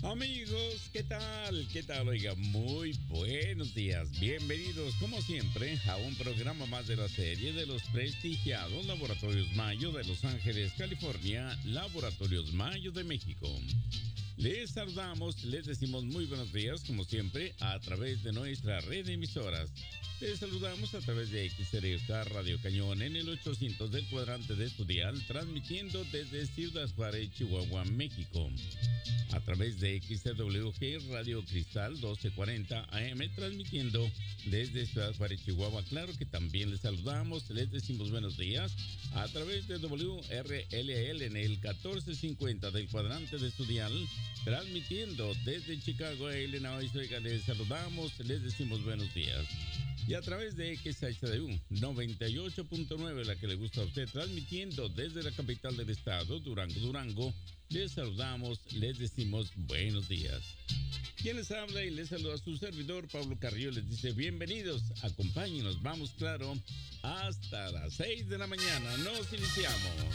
Amigos, ¿qué tal? ¿Qué tal? Oiga, muy buenos días. Bienvenidos, como siempre, a un programa más de la serie de los prestigiados Laboratorios Mayo de Los Ángeles, California, Laboratorios Mayo de México. Les saludamos, les decimos muy buenos días, como siempre, a través de nuestra red de emisoras. Les saludamos a través de XRK Radio Cañón en el 800 del cuadrante de Estudial, transmitiendo desde Ciudad Juárez, Chihuahua, México. A través de XWG Radio Cristal 1240 AM, transmitiendo desde Ciudad Juárez, Chihuahua. Claro que también les saludamos, les decimos buenos días a través de WRLL en el 1450 del cuadrante de Estudial, transmitiendo desde Chicago, Illinois. Oiga, les saludamos, les decimos buenos días. Y a través de XHDU 98.9, la que le gusta a usted, transmitiendo desde la capital del estado, Durango, les saludamos, les decimos buenos días. Quien les habla y les saluda a su servidor, Pablo Carrillo, les dice bienvenidos, acompáñenos, vamos claro, hasta las 6 de la mañana, nos iniciamos.